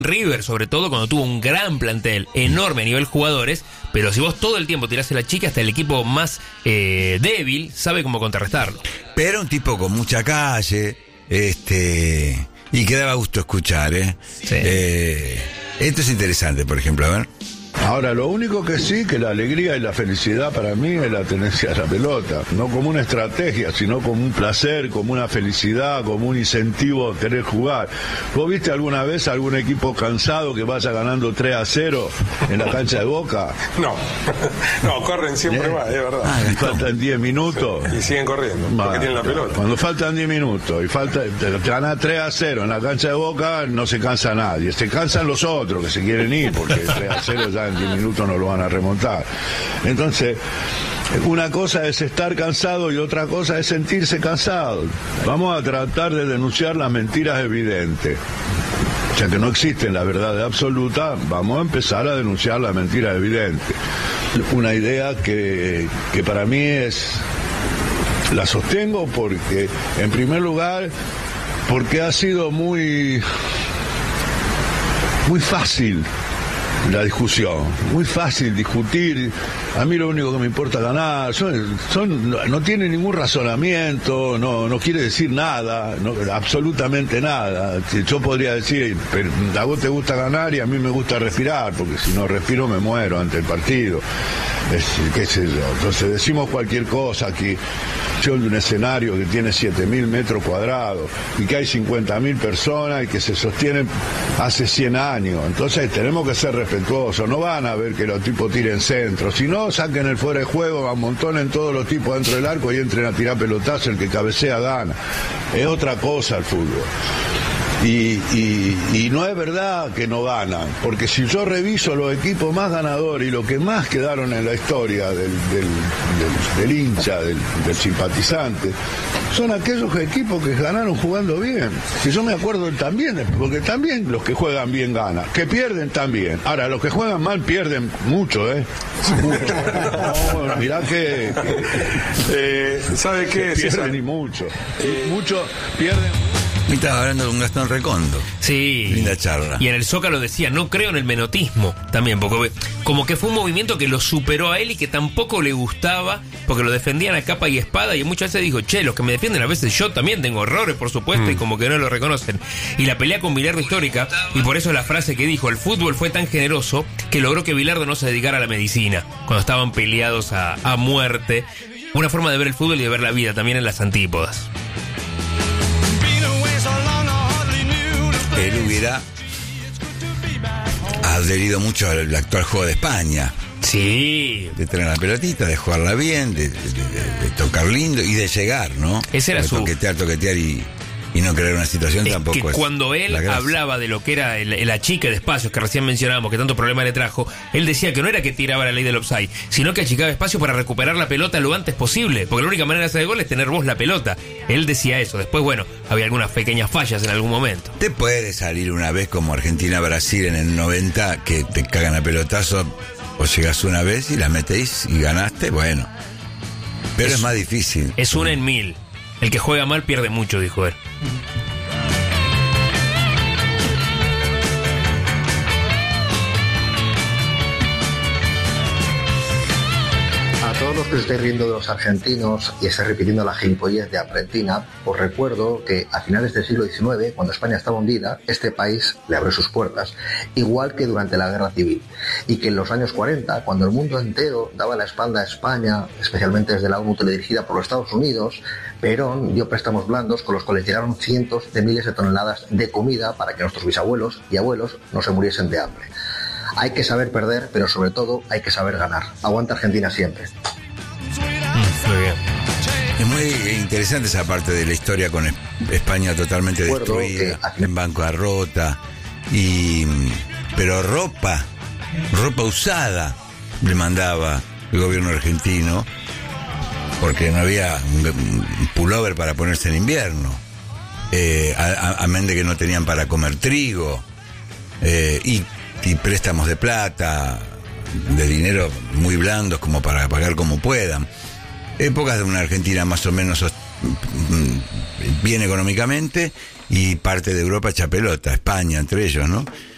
River, sobre todo cuando tuvo un gran plantel, enorme a nivel jugadores, pero si vos todo el tiempo tirás a la chica, hasta el equipo más débil sabe cómo contrarrestarlo. Pero un tipo con mucha calle, y que daba gusto escuchar, Sí. Esto es interesante, por ejemplo, a ver. Ahora, lo único que sí, que la alegría y la felicidad para mí es la tenencia de la pelota. No como una estrategia, sino como un placer, como una felicidad, como un incentivo a querer jugar. ¿Vos viste alguna vez algún equipo cansado que vaya ganando 3-0 en la cancha de Boca? No, corren siempre más, es verdad. Faltan 10 minutos. Y siguen corriendo, porque tienen la pelota. Cuando faltan 10 minutos y ganar 3-0 en la cancha de Boca, no se cansa nadie. Se cansan los otros que se quieren ir, porque 3-0 ya en 10 minutos no lo van a remontar. Entonces, una cosa es estar cansado y otra cosa es sentirse cansado. Vamos a tratar de denunciar las mentiras evidentes. Ya que no existen la verdad absoluta, vamos a empezar a denunciar las mentiras evidentes. Una idea que para mí la sostengo porque, en primer lugar, porque ha sido muy fácil la discusión, muy fácil discutir. A mí lo único que me importa es ganar. No tiene ningún razonamiento, no quiere decir nada, absolutamente nada. Yo podría decir, pero a vos te gusta ganar y a mí me gusta respirar, porque si no respiro me muero ante el partido. Qué sé yo. Entonces decimos cualquier cosa aquí. Yo de un escenario que tiene 7.000 metros cuadrados y que hay 50.000 personas y que se sostienen hace 100 años. Entonces tenemos que ser respetuosos. No van a ver que los tipos tiren centro. Si no, saquen el fuera de juego, amontonen todos los tipos dentro del arco y entren a tirar pelotazo. El que cabecea gana. Es otra cosa el fútbol. Y no es verdad que no ganan, porque si yo reviso los equipos más ganadores y los que más quedaron en la historia del hincha, del simpatizante, son aquellos equipos que ganaron jugando bien. Si yo me acuerdo también, porque también los que juegan bien ganan, que pierden también. Ahora, los que juegan mal pierden mucho, mucho. No, mirá que ¿sabe qué? Pierden y mucho. Mucho pierden. Y estaba hablando con Gastón Recondo. Sí. Linda charla. Y en el Zócalo decía, no creo en el menotismo también, porque como que fue un movimiento que lo superó a él y que tampoco le gustaba, porque lo defendían a capa y espada, y muchas veces dijo, los que me defienden a veces yo también tengo errores, por supuesto, y como que no lo reconocen. Y la pelea con Bilardo histórica, y por eso la frase que dijo, el fútbol fue tan generoso que logró que Bilardo no se dedicara a la medicina, cuando estaban peleados a muerte. Una forma de ver el fútbol y de ver la vida también en las antípodas. Él hubiera adherido mucho al actual juego de España. Sí. De tener la pelotita, de jugarla bien, de tocar lindo y de llegar, ¿no? Ese era de toquetear y no crear una situación tampoco. Que cuando él hablaba de lo que era el achique de espacios que recién mencionábamos, que tanto problema le trajo, él decía que no era que tiraba la ley del offside, sino que achicaba espacio para recuperar la pelota lo antes posible, porque la única manera de hacer el gol es tener vos la pelota. Él decía eso. Después, bueno, había algunas pequeñas fallas en algún momento. Te puede salir una vez como Argentina-Brasil en el 90, que te cagan a pelotazo, o llegas una vez y la metéis y ganaste, bueno. Pero es más difícil. Es una en 1000. El que juega mal pierde mucho, dijo él. A todos los que se estáis riendo de los argentinos y estáis repitiendo la gilipollez de Argentina, os recuerdo que a finales del siglo XIX, cuando España estaba hundida, este país le abrió sus puertas, igual que durante la Guerra Civil, y que en los años 40, cuando el mundo entero daba la espalda a España, especialmente desde la ONU teledirigida por los Estados Unidos, Perón dio préstamos blandos con los cuales llegaron cientos de miles de toneladas de comida para que nuestros bisabuelos y abuelos no se muriesen de hambre. Hay que saber perder, pero sobre todo hay que saber ganar. Aguanta Argentina siempre. Muy bien. Es muy interesante esa parte de la historia con España totalmente destruida, en bancarrota, pero ropa usada le mandaba el gobierno argentino, porque no había un pullover para ponerse en invierno, amén de que no tenían para comer trigo, y préstamos de plata, de dinero muy blandos como para pagar como puedan. Épocas de una Argentina más o menos bien económicamente y parte de Europa hecha pelota, España entre ellos, ¿no?